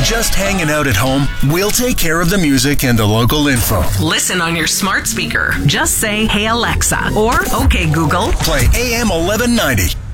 just hanging out at home, we'll take care of the music and the local info. Listen on your smart speaker. Just say, "Hey Alexa," or "Okay Google." Play AM 1190.